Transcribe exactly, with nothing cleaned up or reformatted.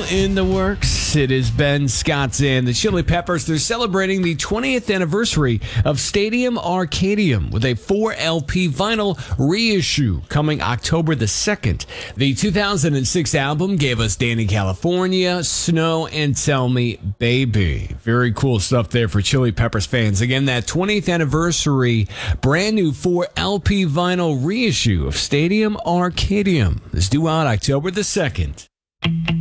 in the works. It is Ben Scott and the Chili Peppers. They're celebrating the twentieth anniversary of Stadium Arcadium with a four L P vinyl reissue coming October the second. The two thousand six album gave us Danny California, Snow, and Tell Me Baby. Very cool stuff there for Chili Peppers fans. Again, that twentieth anniversary brand new four L P vinyl reissue of Stadium Arcadium is due out October the second.